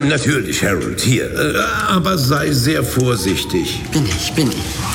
Natürlich, Harold, hier. Aber sei sehr vorsichtig. Bin ich.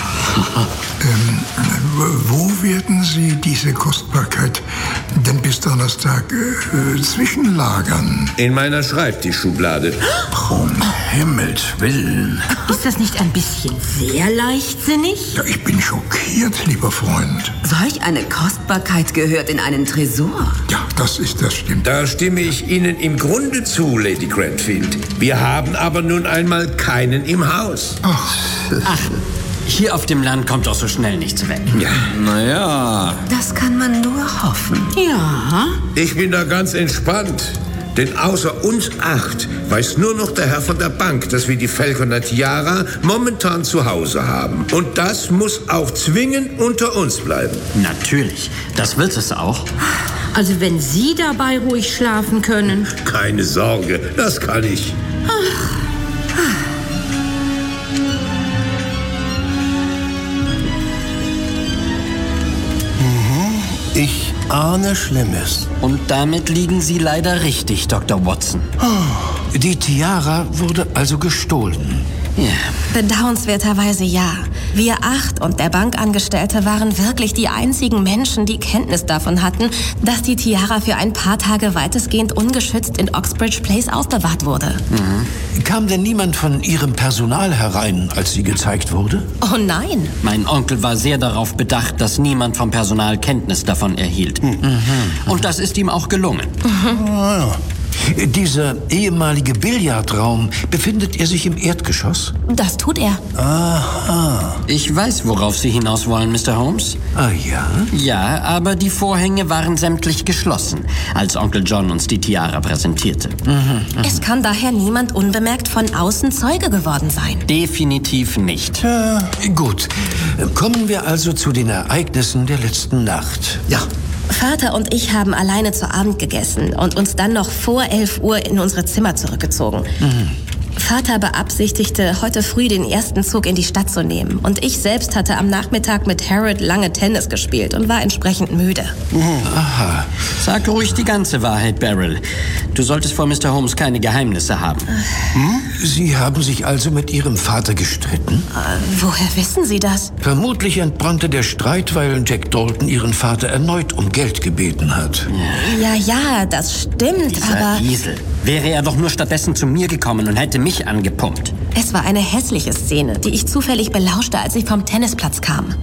Wo werden Sie diese Kostbarkeit denn bis Donnerstag zwischenlagern? In meiner Schreibtischschublade. Um Himmels Willen. Ist das nicht ein bisschen sehr leichtsinnig? Ja, ich bin schockiert, lieber Freund. Solch eine Kostbarkeit gehört in einen Tresor. Ja, das stimmt. Da stimme ich Ihnen im Grunde zu, Lady Grantfield. Wir haben aber nun einmal keinen im Haus. Ach, hier auf dem Land kommt doch so schnell nichts weg. Ja. Naja. Das kann man nur hoffen. Ja. Ich bin da ganz entspannt. Denn außer uns 8 weiß nur noch der Herr von der Bank, dass wir die Falconer Tiara momentan zu Hause haben. Und das muss auch zwingend unter uns bleiben. Natürlich, das wird es auch. Also wenn Sie dabei ruhig schlafen können. Keine Sorge, das kann ich. Ich ahne Schlimmes. Und damit liegen Sie leider richtig, Dr. Watson. Die Tiara wurde also gestohlen. Ja. Bedauernswerterweise ja. Wir 8 und der Bankangestellte waren wirklich die einzigen Menschen, die Kenntnis davon hatten, dass die Tiara für ein paar Tage weitestgehend ungeschützt in Oxbridge Place aufbewahrt wurde. Kam denn niemand von Ihrem Personal herein, als sie gezeigt wurde? Oh nein. Mein Onkel war sehr darauf bedacht, dass niemand vom Personal Kenntnis davon erhielt. Und das ist ihm auch gelungen. Dieser ehemalige Billardraum, befindet er sich im Erdgeschoss? Das tut er. Aha. Ich weiß, worauf Sie hinaus wollen, Mr. Holmes. Ah ja? Ja, aber die Vorhänge waren sämtlich geschlossen, als Onkel John uns die Tiara präsentierte. Es kann daher niemand unbemerkt von außen Zeuge geworden sein. Definitiv nicht. Gut. Kommen wir also zu den Ereignissen der letzten Nacht. Ja. Vater und ich haben alleine zu Abend gegessen und uns dann noch vor 11 Uhr in unsere Zimmer zurückgezogen. Vater beabsichtigte, heute früh den ersten Zug in die Stadt zu nehmen. Und ich selbst hatte am Nachmittag mit Harold lange Tennis gespielt und war entsprechend müde. Aha. Sag ruhig die ganze Wahrheit, Beryl. Du solltest vor Mr. Holmes keine Geheimnisse haben. Sie haben sich also mit Ihrem Vater gestritten? Woher wissen Sie das? Vermutlich entbrannte der Streit, weil Jack Dalton Ihren Vater erneut um Geld gebeten hat. Ja, das stimmt, aber Esel. Wäre er doch nur stattdessen zu mir gekommen und hätte mich angepumpt. es war eine hässliche Szene, die ich zufällig belauschte, als ich vom Tennisplatz kam.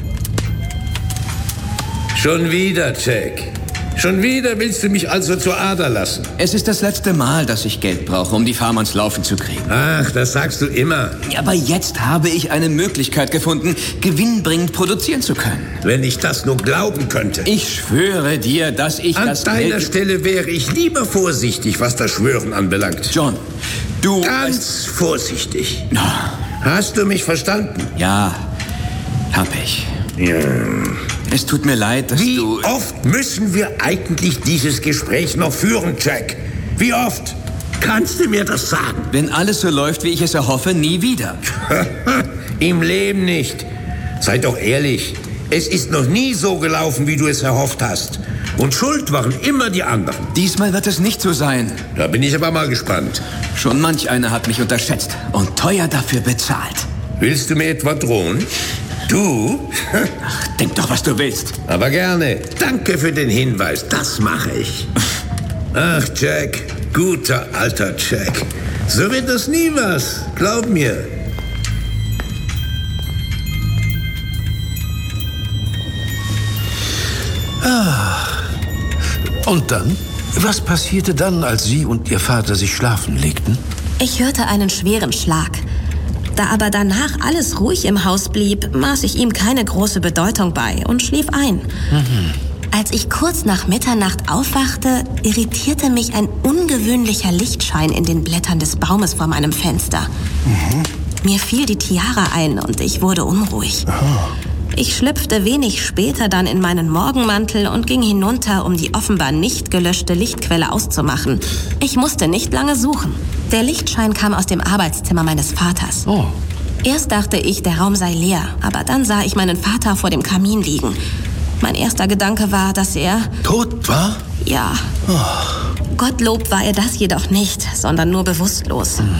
Schon wieder, Jack. Schon wieder willst du mich also zur Ader lassen? Es ist das letzte Mal, dass ich Geld brauche, um die Farm ans Laufen zu kriegen. Ach, das sagst du immer. Aber jetzt habe ich eine Möglichkeit gefunden, gewinnbringend produzieren zu können. Wenn ich das nur glauben könnte. Ich schwöre dir, dass ich An das deiner Geld... Stelle wäre ich lieber vorsichtig, was das Schwören anbelangt. John, du... Ganz vorsichtig. Na, Hast du mich verstanden? ja, hab ich. Ja. Es tut mir leid, dass Wie du... oft müssen wir eigentlich dieses Gespräch noch führen, Jack? Wie oft? Kannst du mir das sagen? Wenn alles so läuft, wie ich es erhoffe, nie wieder. Im Leben nicht. Sei doch ehrlich. Es ist noch nie so gelaufen, wie du es erhofft hast. Und schuld waren immer die anderen. Diesmal wird es nicht so sein. Da bin ich aber mal gespannt. Schon manch einer hat mich unterschätzt und teuer dafür bezahlt. Willst du mir etwa drohen? Du? Denk doch, was du willst. Aber gerne. Danke für den Hinweis. Das mache ich. Ach, Jack. Guter alter Jack. So wird das nie was. Glaub mir. Und dann? Was passierte dann, als Sie und Ihr Vater sich schlafen legten? Ich hörte einen schweren Schlag. Da aber danach alles ruhig im Haus blieb, maß ich ihm keine große Bedeutung bei und schlief ein. Als ich kurz nach Mitternacht aufwachte, irritierte mich ein ungewöhnlicher Lichtschein in den Blättern des Baumes vor meinem Fenster. Mir fiel die Tiara ein und ich wurde unruhig. Ich schlüpfte wenig später dann in meinen Morgenmantel und ging hinunter, um die offenbar nicht gelöschte Lichtquelle auszumachen. Ich musste nicht lange suchen. Der Lichtschein kam aus dem Arbeitszimmer meines Vaters. Oh. Erst dachte ich, der Raum sei leer, aber dann sah ich meinen Vater vor dem Kamin liegen. Mein erster Gedanke war, dass er... Tot war? Ja. Gottlob war er das jedoch nicht, sondern nur bewusstlos.